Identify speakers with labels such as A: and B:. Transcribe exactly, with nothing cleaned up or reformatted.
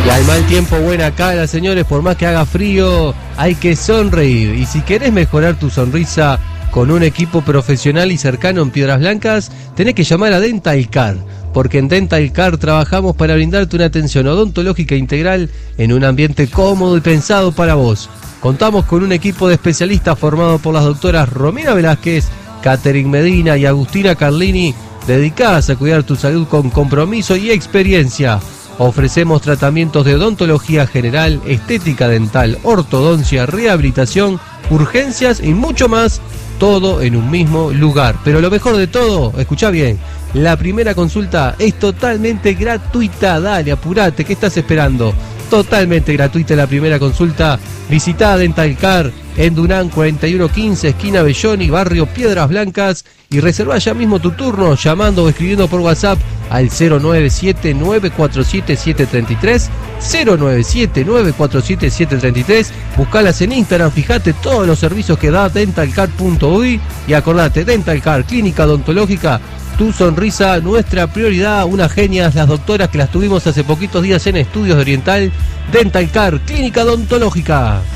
A: Y al mal tiempo, buena cara, señores, por más que haga frío, hay que sonreír. Y si querés mejorar tu sonrisa con un equipo profesional y cercano en Piedras Blancas, tenés que llamar a Dental Care, porque en Dental Care trabajamos para brindarte una atención odontológica integral en un ambiente cómodo y pensado para vos. Contamos con un equipo de especialistas formado por las doctoras Romina Velázquez, Catherine Medina y Agustina Carlini, dedicadas a cuidar tu salud con compromiso y experiencia. Ofrecemos tratamientos de odontología general, estética dental, ortodoncia, rehabilitación, urgencias y mucho más, todo en un mismo lugar. Pero lo mejor de todo, escuchá bien, la primera consulta es totalmente gratuita. Dale, apurate, ¿qué estás esperando? Totalmente gratuita la primera consulta. Visitá Dental Care en Dunán cuarenta y uno quince, esquina Belloni, barrio Piedras Blancas, y reservá ya mismo tu turno llamando o escribiendo por WhatsApp al cero nueve siete nueve cuatro siete siete tres tres, cero nueve siete nueve cuatro siete siete tres tres. Buscalas en Instagram, fíjate todos los servicios que da dentalcare punto uy y acordate, Dental Care, clínica odontológica, tu sonrisa, nuestra prioridad. Unas genias las doctoras que las tuvimos hace poquitos días en Estudios de Oriental. Dental Care, clínica odontológica.